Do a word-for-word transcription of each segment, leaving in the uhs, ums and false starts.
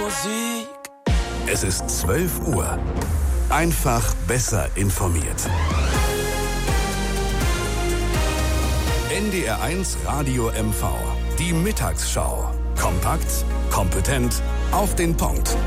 Musik. Es ist zwölf Uhr. Einfach besser informiert. N D R eins Radio M V. Die Mittagsschau. Kompakt, kompetent, auf den Punkt.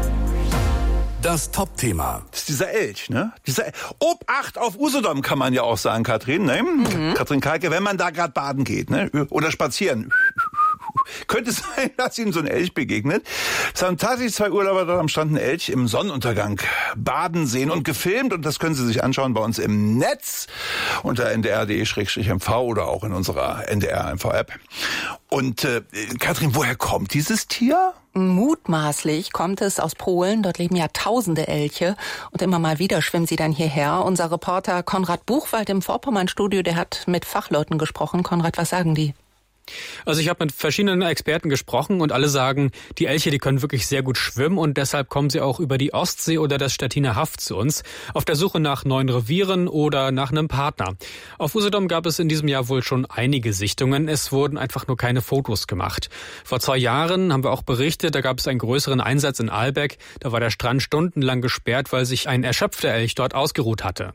Das Top-Thema. Das ist dieser Elch, ne? Dieser El- Obacht auf Usedom, kann man ja auch sagen, Katrin, ne? Mhm. Katrin Kalke, wenn man da gerade baden geht, ne? Oder spazieren. Könnte sein, dass Ihnen so ein Elch begegnet. Es haben tatsächlich zwei Urlauber dort am Strand einen Elch im Sonnenuntergang baden sehen und gefilmt. Und das können Sie sich anschauen bei uns im Netz unter n d r punkt d e slash m v oder auch in unserer N D R M V-App. Und äh, Katrin, woher kommt dieses Tier? Mutmaßlich kommt es aus Polen. Dort leben ja tausende Elche. Und immer mal wieder schwimmen sie dann hierher. Unser Reporter Konrad Buchwald im Vorpommern-Studio, der hat mit Fachleuten gesprochen. Konrad, was sagen die? Also ich habe mit verschiedenen Experten gesprochen und alle sagen, die Elche, die können wirklich sehr gut schwimmen und deshalb kommen sie auch über die Ostsee oder das Stettiner Haff zu uns, auf der Suche nach neuen Revieren oder nach einem Partner. Auf Usedom gab es in diesem Jahr wohl schon einige Sichtungen, es wurden einfach nur keine Fotos gemacht. Vor zwei Jahren haben wir auch berichtet, da gab es einen größeren Einsatz in Ahlbeck, da war der Strand stundenlang gesperrt, weil sich ein erschöpfter Elch dort ausgeruht hatte.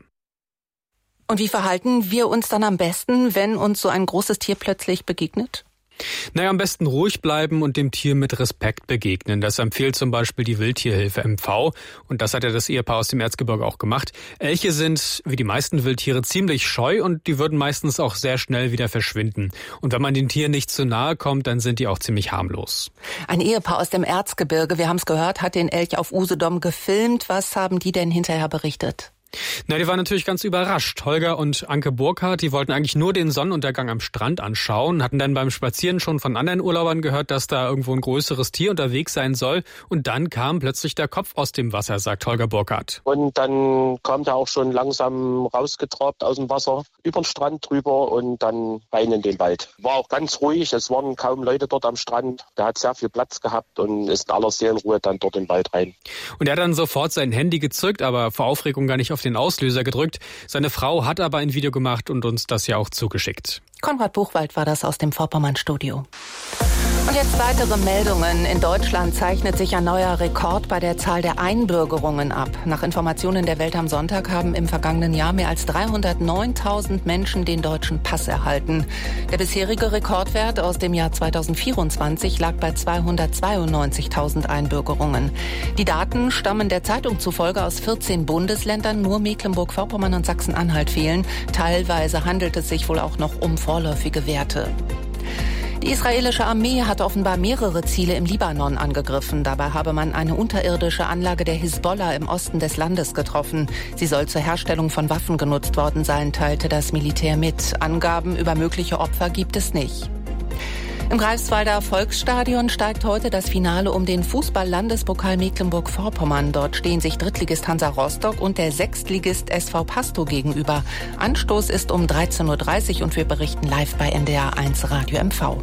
Und wie verhalten wir uns dann am besten, wenn uns so ein großes Tier plötzlich begegnet? Naja, am besten ruhig bleiben und dem Tier mit Respekt begegnen. Das empfiehlt zum Beispiel die Wildtierhilfe M V. Und das hat ja das Ehepaar aus dem Erzgebirge auch gemacht. Elche sind, wie die meisten Wildtiere, ziemlich scheu und die würden meistens auch sehr schnell wieder verschwinden. Und wenn man den Tieren nicht zu nahe kommt, dann sind die auch ziemlich harmlos. Ein Ehepaar aus dem Erzgebirge, wir haben es gehört, hat den Elch auf Usedom gefilmt. Was haben die denn hinterher berichtet? Na, die waren natürlich ganz überrascht. Holger und Anke Burkhardt, die wollten eigentlich nur den Sonnenuntergang am Strand anschauen, hatten dann beim Spazieren schon von anderen Urlaubern gehört, dass da irgendwo ein größeres Tier unterwegs sein soll. Und dann kam plötzlich der Kopf aus dem Wasser, sagt Holger Burkhardt. Und dann kam der auch schon langsam rausgetrabt aus dem Wasser, über den Strand drüber und dann rein in den Wald. War auch ganz ruhig, es waren kaum Leute dort am Strand. Der hat sehr viel Platz gehabt und ist in aller Seelenruhe dann dort in den Wald rein. Und er hat dann sofort sein Handy gezückt, aber vor Aufregung gar nicht auf den Auslöser gedrückt. Seine Frau hat aber ein Video gemacht und uns das ja auch zugeschickt. Konrad Buchwald war das aus dem Vorpommern-Studio. Und jetzt weitere Meldungen. In Deutschland zeichnet sich ein neuer Rekord bei der Zahl der Einbürgerungen ab. Nach Informationen der Welt am Sonntag haben im vergangenen Jahr mehr als dreihundertneuntausend Menschen den deutschen Pass erhalten. Der bisherige Rekordwert aus dem Jahr zweitausendvierundzwanzig lag bei zweihundertzweiundneunzigtausend Einbürgerungen. Die Daten stammen der Zeitung zufolge aus vierzehn Bundesländern. Nur Mecklenburg-Vorpommern und Sachsen-Anhalt fehlen. Teilweise handelt es sich wohl auch noch um vorläufige Werte. Die israelische Armee hat offenbar mehrere Ziele im Libanon angegriffen. Dabei habe man eine unterirdische Anlage der Hisbollah im Osten des Landes getroffen. Sie soll zur Herstellung von Waffen genutzt worden sein, teilte das Militär mit. Angaben über mögliche Opfer gibt es nicht. Im Greifswalder Volksstadion steigt heute das Finale um den Fußball-Landespokal Mecklenburg-Vorpommern. Dort stehen sich Drittligist Hansa Rostock und der Sechstligist S V Pastow gegenüber. Anstoß ist um dreizehn Uhr dreißig und wir berichten live bei N D R eins Radio M V.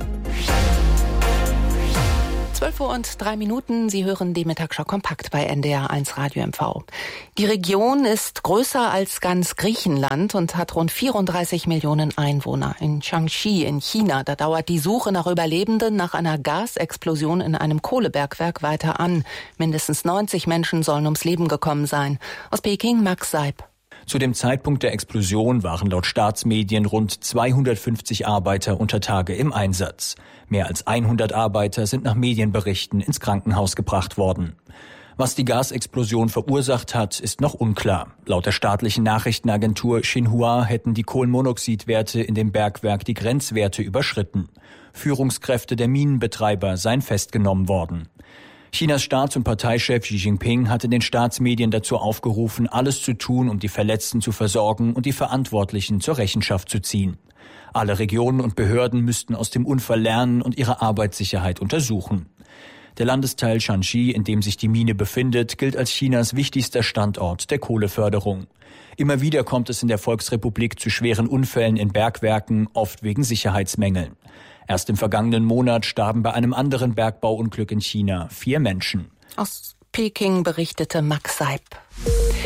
zwölf Uhr und drei Minuten. Sie hören die Mittagsschau kompakt bei N D R eins Radio M V. Die Region ist größer als ganz Griechenland und hat rund vierunddreißig Millionen Einwohner. In Shaanxi in China, da dauert die Suche nach Überlebenden nach einer Gasexplosion in einem Kohlebergwerk weiter an. Mindestens neunzig Menschen sollen ums Leben gekommen sein. Aus Peking Max Seib. Zu dem Zeitpunkt der Explosion waren laut Staatsmedien rund zweihundertfünfzig Arbeiter unter Tage im Einsatz. Mehr als hundert Arbeiter sind nach Medienberichten ins Krankenhaus gebracht worden. Was die Gasexplosion verursacht hat, ist noch unklar. Laut der staatlichen Nachrichtenagentur Xinhua hätten die Kohlenmonoxidwerte in dem Bergwerk die Grenzwerte überschritten. Führungskräfte der Minenbetreiber seien festgenommen worden. Chinas Staats- und Parteichef Xi Jinping hat in den Staatsmedien dazu aufgerufen, alles zu tun, um die Verletzten zu versorgen und die Verantwortlichen zur Rechenschaft zu ziehen. Alle Regionen und Behörden müssten aus dem Unfall lernen und ihre Arbeitssicherheit untersuchen. Der Landesteil Shaanxi, in dem sich die Mine befindet, gilt als Chinas wichtigster Standort der Kohleförderung. Immer wieder kommt es in der Volksrepublik zu schweren Unfällen in Bergwerken, oft wegen Sicherheitsmängeln. Erst im vergangenen Monat starben bei einem anderen Bergbauunglück in China vier Menschen. Aus Peking berichtete Max Seib.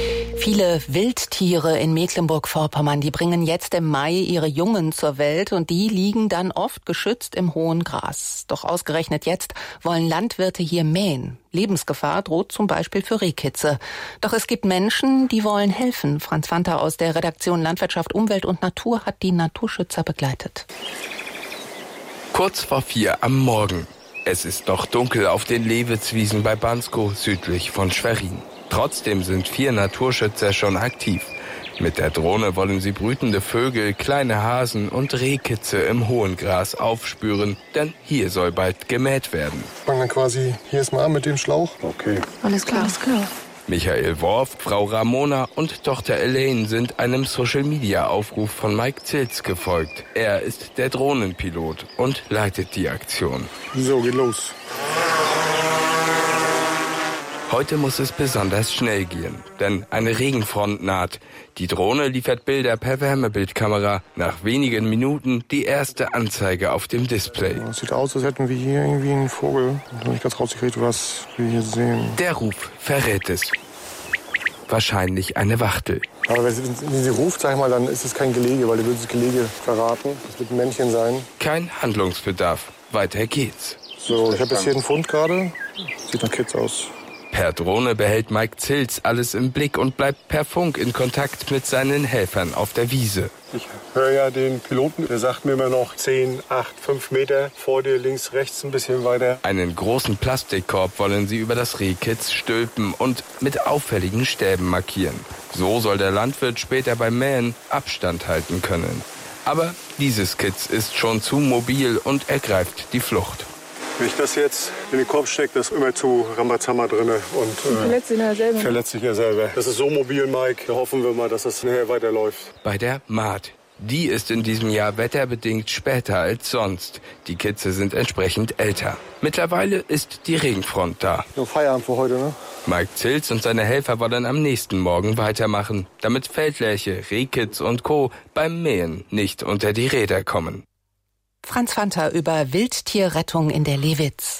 Viele Wildtiere in Mecklenburg-Vorpommern, die bringen jetzt im Mai ihre Jungen zur Welt und die liegen dann oft geschützt im hohen Gras. Doch ausgerechnet jetzt wollen Landwirte hier mähen. Lebensgefahr droht zum Beispiel für Rehkitze. Doch es gibt Menschen, die wollen helfen. Franz Fanter aus der Redaktion Landwirtschaft, Umwelt und Natur hat die Naturschützer begleitet. Kurz vor vier am Morgen. Es ist noch dunkel auf den Lewitzwiesen bei Bansko südlich von Schwerin. Trotzdem sind vier Naturschützer schon aktiv. Mit der Drohne wollen sie brütende Vögel, kleine Hasen und Rehkitze im hohen Gras aufspüren, denn hier soll bald gemäht werden. Fangen dann quasi hier erstmal an mit dem Schlauch. Okay. Alles klar, alles klar. Michael Worf, Frau Ramona und Tochter Elaine sind einem Social-Media-Aufruf von Mike Zilz gefolgt. Er ist der Drohnenpilot und leitet die Aktion. So, geht los. Heute muss es besonders schnell gehen, denn eine Regenfront naht. Die Drohne liefert Bilder per Wärmebildkamera. Nach wenigen Minuten die erste Anzeige auf dem Display. Es sieht aus, als hätten wir hier irgendwie einen Vogel. Ich habe nicht ganz rausgekriegt, was wir hier sehen. Der Ruf verrät es. Wahrscheinlich eine Wachtel. Aber wenn sie, wenn sie ruft, sag ich mal, dann ist es kein Gelege, weil die würde das Gelege verraten. Das wird ein Männchen sein. Kein Handlungsbedarf. Weiter geht's. So, ich habe jetzt hier einen Fund gerade. Sieht nach Kids aus. Per Drohne behält Mike Zilz alles im Blick und bleibt per Funk in Kontakt mit seinen Helfern auf der Wiese. Ich höre ja den Piloten, der sagt mir immer noch zehn, acht, fünf Meter vor dir, links, rechts ein bisschen weiter. Einen großen Plastikkorb wollen sie über das Rehkitz stülpen und mit auffälligen Stäben markieren. So soll der Landwirt später beim Mähen Abstand halten können. Aber dieses Kitz ist schon zu mobil und ergreift die Flucht. Wenn ich das jetzt in den Korb stecke, das ist immer zu Rambazamba drin und äh, verletzt sich ja selber. Verletzt sich ja selber. Das ist so mobil, Mike. Da hoffen wir mal, dass das nachher weiterläuft. Bei der Maat. Die ist in diesem Jahr wetterbedingt später als sonst. Die Kitze sind entsprechend älter. Mittlerweile ist die Regenfront da. Ja, Feierabend für heute, ne? Mike Zilz und seine Helfer wollen am nächsten Morgen weitermachen, damit Feldlerche, Rehkitz und Co. beim Mähen nicht unter die Räder kommen. Franz Fanter über Wildtierrettung in der Lewitz.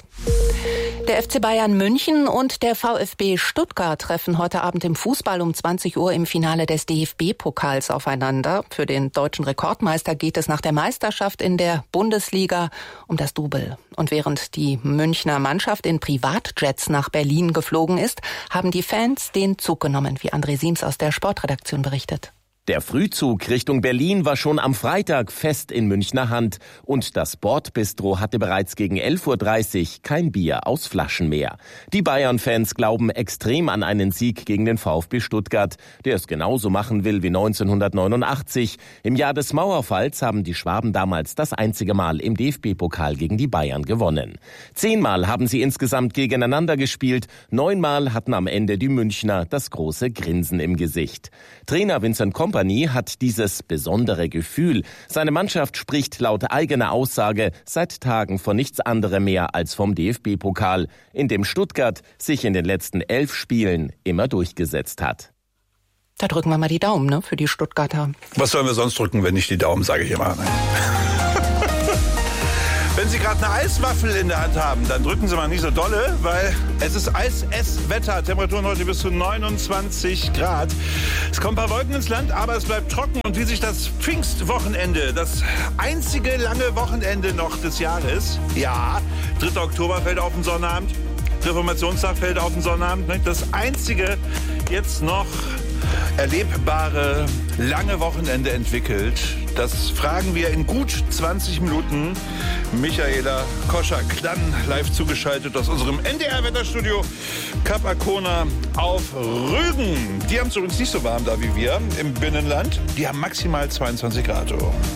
Der F C Bayern München und der VfB Stuttgart treffen heute Abend im Fußball um zwanzig Uhr im Finale des D F B-Pokals aufeinander. Für den deutschen Rekordmeister geht es nach der Meisterschaft in der Bundesliga um das Double. Und während die Münchner Mannschaft in Privatjets nach Berlin geflogen ist, haben die Fans den Zug genommen, wie André Siems aus der Sportredaktion berichtet. Der Frühzug Richtung Berlin war schon am Freitag fest in Münchner Hand und das Bordbistro hatte bereits gegen elf Uhr dreißig kein Bier aus Flaschen mehr. Die Bayern-Fans glauben extrem an einen Sieg gegen den VfB Stuttgart, der es genauso machen will wie neunzehnhundertneunundachtzig. Im Jahr des Mauerfalls haben die Schwaben damals das einzige Mal im D F B-Pokal gegen die Bayern gewonnen. Zehnmal haben sie insgesamt gegeneinander gespielt, neunmal hatten am Ende die Münchner das große Grinsen im Gesicht. Trainer Vincent Kompany hat dieses besondere Gefühl. Seine Mannschaft spricht laut eigener Aussage seit Tagen von nichts anderem mehr als vom D F B-Pokal, in dem Stuttgart sich in den letzten elf Spielen immer durchgesetzt hat. Da drücken wir mal die Daumen, ne, für die Stuttgarter. Was sollen wir sonst drücken, wenn nicht die Daumen, sage ich immer. Ne? Wenn Sie gerade eine Eiswaffel in der Hand haben, dann drücken Sie mal nicht so dolle, weil es ist Eis-Ess-Wetter. Temperaturen heute bis zu neunundzwanzig Grad. Es kommen ein paar Wolken ins Land, aber es bleibt trocken. Und wie sich das Pfingstwochenende, das einzige lange Wochenende noch des Jahres, ja, dritter Oktober fällt auf den Sonnabend, Reformationstag fällt auf den Sonnabend, ne? Das einzige jetzt noch erlebbare lange Wochenende entwickelt. Das fragen wir in gut zwanzig Minuten Michaela Koschak, dann live zugeschaltet aus unserem N D R-Wetterstudio Kap Arkona auf Rügen. Die haben es übrigens nicht so warm da wie wir im Binnenland. Die haben maximal zweiundzwanzig Grad.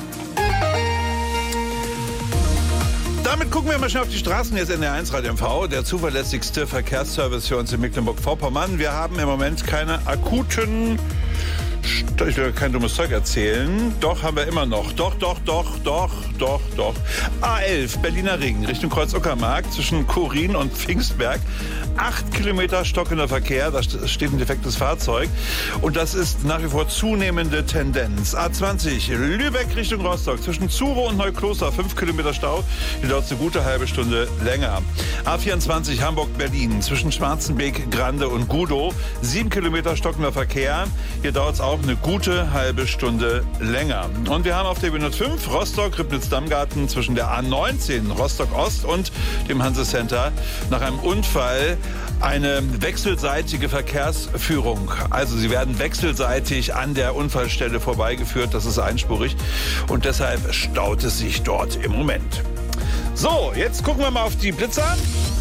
Damit gucken wir mal schnell auf die Straßen. Jetzt N D R eins Radio M V, der zuverlässigste Verkehrsservice für uns in Mecklenburg-Vorpommern. Wir haben im Moment keine akuten Ich will kein dummes Zeug erzählen. Doch, haben wir immer noch. Doch, doch, doch, doch, doch, doch. A elf, Berliner Ring, Richtung Kreuz-Uckermark, zwischen Chorin und Pfingstberg. Acht Kilometer stockender Verkehr, da steht ein defektes Fahrzeug. Und das ist nach wie vor zunehmende Tendenz. A zwanzig, Lübeck Richtung Rostock, zwischen Zuro und Neukloster, fünf Kilometer Stau. Hier dauert es eine gute halbe Stunde länger. A vierundzwanzig, Hamburg-Berlin, zwischen Schwarzenbeek, Grande und Gudow, sieben Kilometer stockender Verkehr. Hier dauert es auch eine gute halbe Stunde länger. Und wir haben auf der B hundertfünf Rostock, Ribnitz-Dammgarten zwischen der A neunzehn Rostock-Ost und dem Hanse-Center nach einem Unfall eine wechselseitige Verkehrsführung. Also sie werden wechselseitig an der Unfallstelle vorbeigeführt. Das ist einspurig und deshalb staut es sich dort im Moment. So, jetzt gucken wir mal auf die Blitzer.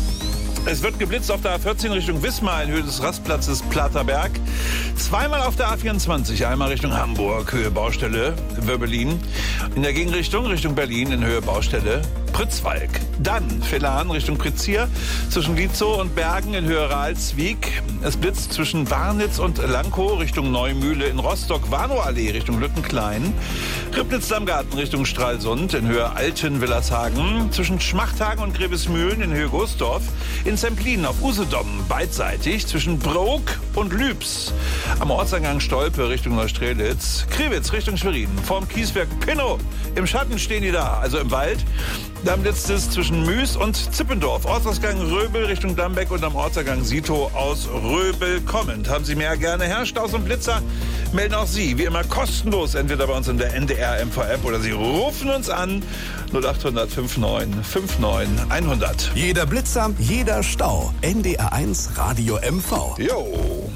Es wird geblitzt auf der A vierzehn Richtung Wismar in Höhe des Rastplatzes Platerberg. Zweimal auf der A vierundzwanzig, einmal Richtung Hamburg, Höhe Baustelle Wöbbelin. In der Gegenrichtung Richtung Berlin in Höhe Baustelle Pritzwalk. Dann Velan Richtung Prizier zwischen Lietzow und Bergen in Höhe Ralswiek. Es blitzt zwischen Warnitz und Lankow Richtung Neumühle in Rostock, Warnow-Allee Richtung Lückenklein. Ribnitz-Dammgarten Richtung Stralsund in Höhe Alten-Willershagen. Zwischen Schmachthagen und Grevesmühlen in Höhe Gostorf. In Semplin auf Usedom beidseitig zwischen Brook und Lübs. Am Ortseingang Stolpe Richtung Neustrelitz. Kriwitz Richtung Schwerin. Vorm Kieswerk Pinnow. Im Schatten stehen die da, also im Wald. Dann blitzt es zwischen Müs und Zippendorf. Ortsausgang Röbel Richtung Dambeck und am Ortsausgang Sito aus Röbel kommend. Haben Sie mehr gerne her? Staus und Blitzer melden auch Sie, wie immer kostenlos, entweder bei uns in der N D R M V App oder Sie rufen uns an null acht hundert neunundfünfzig neunundfünfzig hundert. Jeder Blitzer, jeder Stau. N D R eins Radio M V. Jo.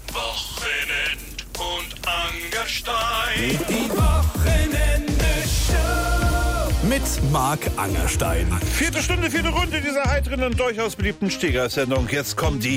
Wochenend und Angerstein. Die Wochenende-Show. Mit Marc Angerstein. Vierte Stunde, vierte Runde dieser heiteren und durchaus beliebten Stehgreifsendung. Jetzt kommt die